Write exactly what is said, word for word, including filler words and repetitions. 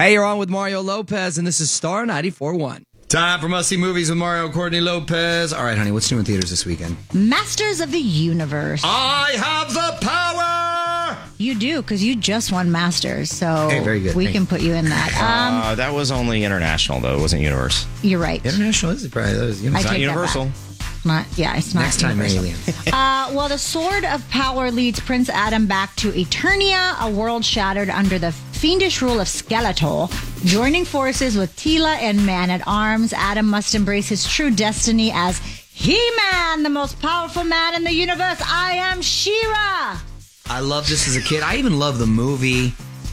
Hey, you're on with Mario Lopez, and this is Star ninety-four point one. Time for must-see movies with Mario Courtney Lopez. All right, honey, what's new in theaters this weekend? Masters of the Universe. I have the power! You do, because you just won Masters, so hey, very good. we Thank can you. put you in that. Um, uh, that was only international, though. It wasn't Universe. You're right. International is probably those. I It's It's not take that Universal. back. Not, yeah, it's not Next time, universal. Alien. Uh, well, the Sword of Power leads Prince Adam back to Eternia, a world shattered under the fiendish rule of Skeletor. Joining forces with Tila and Man-at-Arms, Adam must embrace his true destiny as He-Man, the most powerful man in the universe. I am She-Ra. I loved this as a kid. I even loved the movie.